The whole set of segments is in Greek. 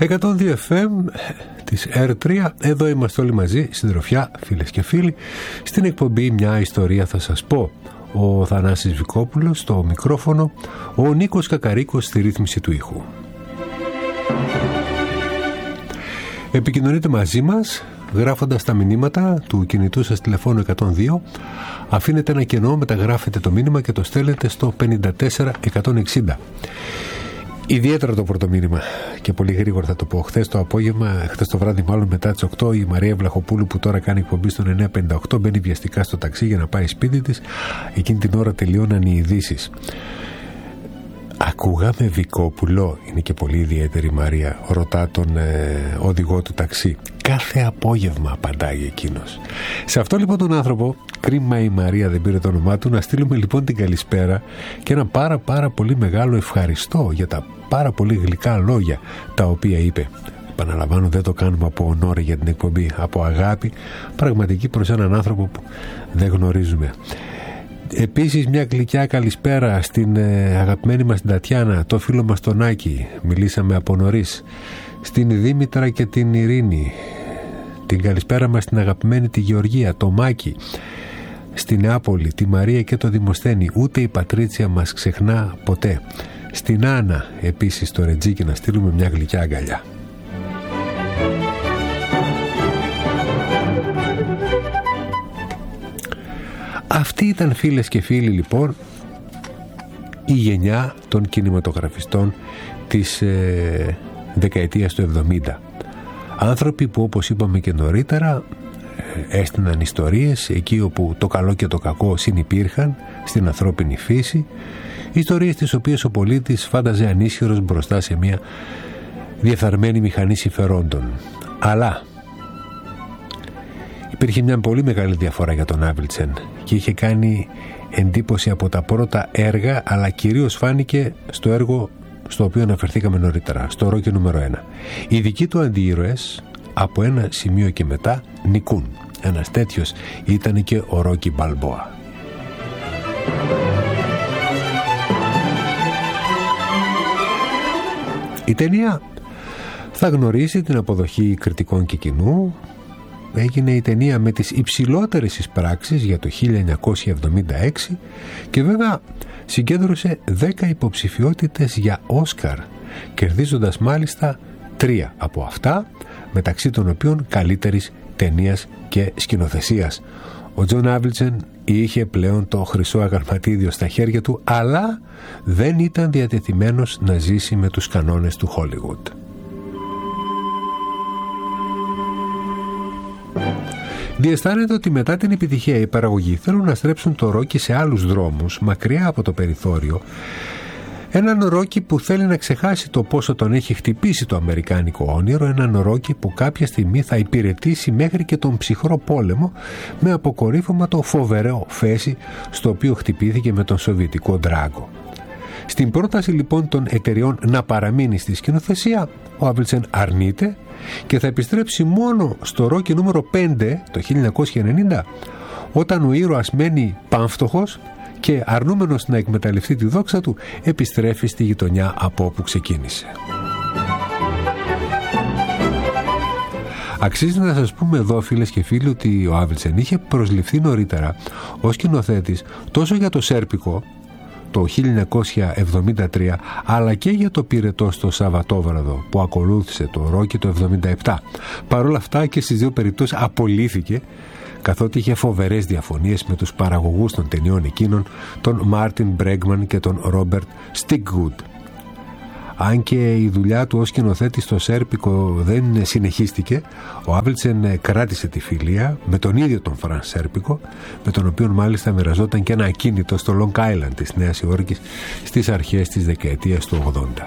102 FM της R3. Εδώ είμαστε όλοι μαζί, συντροφιά, φίλες και φίλοι, στην εκπομπή Μια Ιστορία Θα Σας Πω. Ο Θανάσης Βικόπουλος στο μικρόφωνο, ο Νίκος Κακαρίκος στη ρύθμιση του ήχου. Επικοινωνείτε μαζί μας γράφοντας τα μηνύματα του κινητού σας τηλεφώνου 102. Αφήνετε ένα κενό, μεταγράφετε το μήνυμα και το στέλνετε στο 54160. Ιδιαίτερα το πρώτο μήνυμα, και πολύ γρήγορα θα το πω. Χθες το βράδυ, μάλλον μετά τις 8, η Μαρία Βλαχοπούλου, που τώρα κάνει εκπομπή στον 958, μπαίνει βιαστικά στο ταξί για να πάει σπίτι της. Εκείνη την ώρα τελειώναν οι ειδήσεις. Ακούγαμε Βικόπουλο, είναι και πολύ ιδιαίτερη η Μαρία, ρωτά τον οδηγό του ταξί. Κάθε απόγευμα απαντάει εκείνος. Σε αυτό λοιπόν τον άνθρωπο, κρίμα η Μαρία δεν πήρε το όνομά του, να στείλουμε λοιπόν την καλησπέρα και ένα πάρα πολύ μεγάλο ευχαριστώ για τα πάρα πολύ γλυκά λόγια τα οποία είπε. Επαναλαμβάνω, δεν το κάνουμε από ονόρε για την εκπομπή, από αγάπη πραγματική προς έναν άνθρωπο που δεν γνωρίζουμε. Επίσης μια γλυκιά καλησπέρα στην αγαπημένη μας την Τατιάνα, το φίλο μας τον Άκη, μιλήσαμε από νωρίς, στην Δήμητρα και την Ειρήνη, την καλησπέρα μας στην αγαπημένη τη Γεωργία, το Μάκη, στην Νεάπολη, τη Μαρία και το Δημοσθένη, ούτε η Πατρίτσια μας ξεχνά ποτέ, στην Άννα επίσης το Ρετζίκι, να στείλουμε μια γλυκιά αγκαλιά. Αυτή ήταν, φίλες και φίλοι, λοιπόν, η γενιά των κινηματογραφιστών της δεκαετίας του 70. Άνθρωποι που, όπως είπαμε και νωρίτερα, έστειναν ιστορίες εκεί όπου το καλό και το κακό συνυπήρχαν στην ανθρώπινη φύση, ιστορίες τις οποίες ο πολίτης φάνταζε ανίσχυρος μπροστά σε μια διεφθαρμένη μηχανή συμφερόντων. Αλλά υπήρχε μια πολύ μεγάλη διαφορά για τον Άβιλτσεν και είχε κάνει εντύπωση από τα πρώτα έργα, αλλά κυρίως φάνηκε στο έργο στο οποίο αναφερθήκαμε νωρίτερα, στο Ρόκι νούμερο 1. Οι δικοί του αντιήρωες από ένα σημείο και μετά νικούν. Ένας τέτοιος ήταν και ο Ρόκι Μπαλμπόα. Η ταινία θα γνωρίσει την αποδοχή κριτικών και κοινού. Έγινε η ταινία με τις υψηλότερες εισπράξεις για το 1976 και βέβαια συγκέντρωσε 10 υποψηφιότητες για Όσκαρ, κερδίζοντας μάλιστα 3 από αυτά, μεταξύ των οποίων καλύτερης ταινίας και σκηνοθεσίας. Ο Τζον Άβιλτσεν είχε πλέον το χρυσό αγαλματίδιο στα χέρια του, αλλά δεν ήταν διατεθειμένος να ζήσει με τους κανόνες του Hollywood. Διαισθάνεται ότι μετά την επιτυχία οι παραγωγοί θέλουν να στρέψουν το Ρόκι σε άλλους δρόμους, μακριά από το περιθώριο. Έναν Ρόκι που θέλει να ξεχάσει το πόσο τον έχει χτυπήσει το αμερικάνικο όνειρο, έναν Ρόκι που κάποια στιγμή θα υπηρετήσει μέχρι και τον ψυχρό πόλεμο, με αποκορύφωμα το φοβερό φέση στο οποίο χτυπήθηκε με τον σοβιετικό Ντράγκο. Στην πρόταση λοιπόν των εταιριών να παραμείνει στη σκηνοθεσία, ο Άβιλτσεν αρνείται και θα επιστρέψει μόνο στο Ρόκι νούμερο 5 το 1990, όταν ο ήρωας μένει πανφτωχός και αρνούμενος να εκμεταλλευτεί τη δόξα του, επιστρέφει στη γειτονιά από όπου ξεκίνησε. Αξίζει να σας πούμε εδώ, φίλες και φίλοι, ότι ο Άβιλτσεν είχε προσληφθεί νωρίτερα ως σκηνοθέτης τόσο για το Σέρπικο το 1973, αλλά και για το Πυρετό στο Σαββατόβραδο που ακολούθησε το Ρόκι το 1977. Παρ' όλα αυτά και στις δύο περιπτώσεις απολύθηκε, καθότι είχε φοβερές διαφωνίες με τους παραγωγούς των ταινιών εκείνων, τον Μάρτιν Μπρέγκμαν και τον Ρόμπερτ Στίγκγουτ. Αν και η δουλειά του ως σκηνοθέτη στο Σέρπικο δεν συνεχίστηκε, ο Άβιλτσεν κράτησε τη φιλία με τον ίδιο τον Φραν Σέρπικο, με τον οποίο μάλιστα μοιραζόταν και ένα ακίνητο στο Long Island της Νέας Υόρκης στις αρχές της δεκαετίας του 80.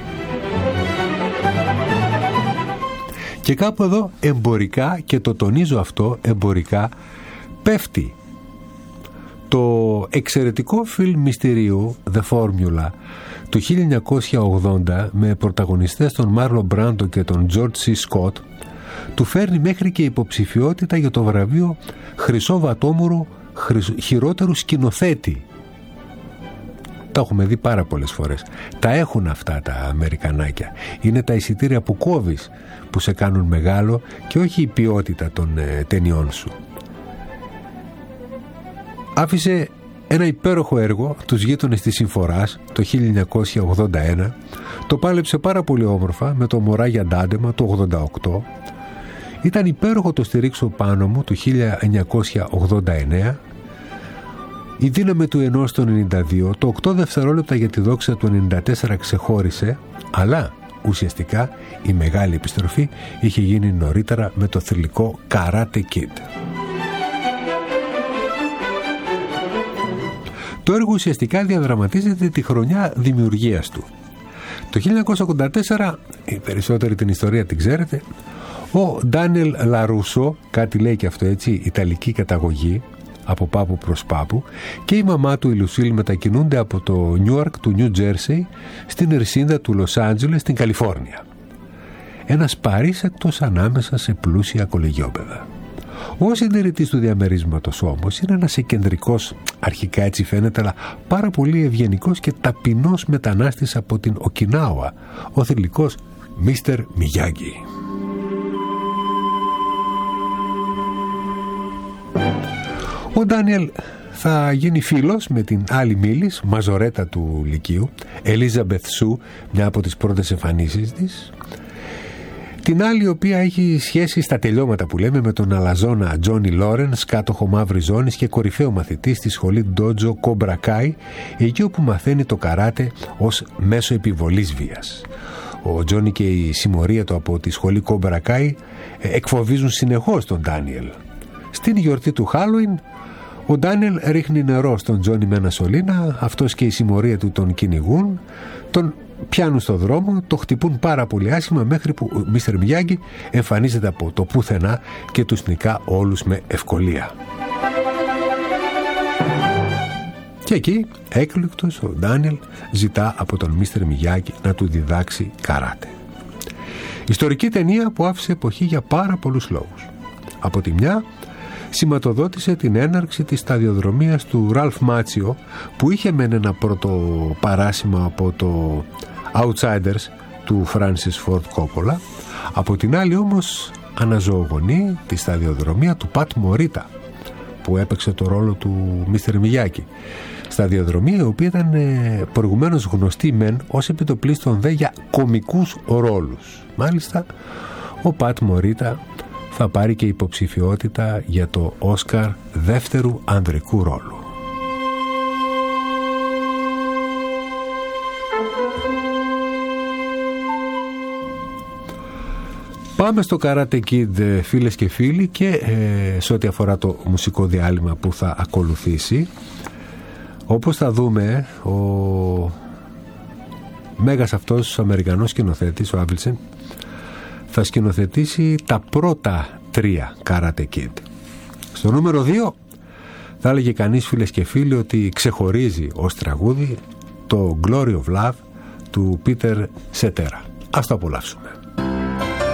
Και κάπου εδώ εμπορικά, και το τονίζω αυτό, εμπορικά πέφτει το εξαιρετικό φιλμ μυστηρίου The Formula του 1980 με πρωταγωνιστές τον Μάρλον Μπράντο και τον Τζορτζ Σι Σκοτ, του φέρνει μέχρι και υποψηφιότητα για το βραβείο Χρυσό Βατόμουρο χειρότερου σκηνοθέτη. Τα έχουμε δει πάρα πολλές φορές. Τα έχουν αυτά τα Αμερικανάκια. Είναι τα εισιτήρια που κόβεις που σε κάνουν μεγάλο και όχι η ποιότητα των ταινιών σου. Άφησε ένα υπέροχο έργο, τους γείτονες της Συμφοράς, το 1981. Το πάλεψε πάρα πολύ όμορφα με το Μωράγια Ντάντεμα το 88. Ήταν υπέροχο το Στηρίξω πάνω μου του 1989. Η δύναμη του ενός το 92, το 8 δευτερόλεπτα για τη δόξα του 94 ξεχώρισε, αλλά ουσιαστικά η μεγάλη επιστροφή είχε γίνει νωρίτερα με το θρυλικό Karate Kid. Το έργο ουσιαστικά διαδραματίζεται τη χρονιά δημιουργίας του. Το 1984, οι περισσότεροι την ιστορία την ξέρετε, ο Ντάνιελ Λαρούσο, κάτι λέει και αυτό έτσι, ιταλική καταγωγή, από πάπου προς πάπου, και η μαμά του η Λουσίλ μετακινούνται από το Νιούαρκ του Νιου Τζέρσεϊ στην Ερσίνδα του Λος Άντζελες στην Καλιφόρνια. Ένας παρήσακτος ανάμεσα σε πλούσια κολεγιόπαιδα. Ο συντηρητής του διαμερίσματος όμως είναι ένας εκκεντρικός, αρχικά έτσι φαίνεται, αλλά πάρα πολύ ευγενικός και ταπεινός μετανάστης από την Οκινάουα, ο θρυλικός Μίστερ Μιγιάγκη. Ο Ντάνιελ θα γίνει φίλος με την άλλη Μίλης, μαζορέτα του Λυκείου, Ελίζαμπεθ Σου, μια από τις πρώτες εμφανίσεις της. Την άλλη, η οποία έχει σχέση στα τελειώματα που λέμε με τον αλαζόνα Τζόνι Λόρενς, κάτοχο μαύρης ζώνης και κορυφαίο μαθητή στη σχολή Ντότζο Κόμπρα Κάι, εκεί όπου μαθαίνει το καράτε ως μέσο επιβολής βίας. Ο Τζόνι και η συμμορία του από τη σχολή Κόμπρα Κάι εκφοβίζουν συνεχώς τον Ντάνιελ. Στην γιορτή του Χάλοουιν, ο Ντάνιελ ρίχνει νερό στον Τζόνι με ένα σωλήνα, αυτός και η συμμορία του τον κυνηγούν, τον πιάνουν στο δρόμο, το χτυπούν πάρα πολύ άσχημα μέχρι που ο Μίστερ Μιγιάγκη εμφανίζεται από το πουθενά και τους νικά όλους με ευκολία. Και εκεί, έκπληκτος, ο Ντάνιελ ζητά από τον Μίστερ Μιγιάγκη να του διδάξει καράτε. Ιστορική ταινία που άφησε εποχή για πάρα πολλούς λόγους. Από τη μια, σηματοδότησε την έναρξη της σταδιοδρομίας του Ραλφ Μάτσιο, που είχε μεν ένα πρώτο παράσημα από το Outsiders του Φράνσις Φόρντ Κόπολα. Από την άλλη όμως αναζωογονεί τη σταδιοδρομία του Πατ Μωρίτα, που έπαιξε το ρόλο του Μίστερ Μιγιάκη. Σταδιοδρομία η οποία ήταν προηγουμένως γνωστή μεν ως επιτοπλίστων δε για κομικούς ρόλους. Μάλιστα, ο Πατ Μωρίτα θα πάρει και υποψηφιότητα για το Όσκαρ δεύτερου ανδρικού ρόλου. Πάμε στο Karate Kid, φίλες και φίλοι, και σε ό,τι αφορά το μουσικό διάλειμμα που θα ακολουθήσει, όπως θα δούμε, ο μέγας αυτός Αμερικανός σκηνοθέτης, ο Άβιλσεν, θα σκηνοθετήσει τα πρώτα 3 Karate Kid. Στο νούμερο 2 θα έλεγε κανείς, φίλες και φίλοι, ότι ξεχωρίζει ως τραγούδι το Glory of Love του Πίτερ Σετέρα. Ας το απολαύσουμε.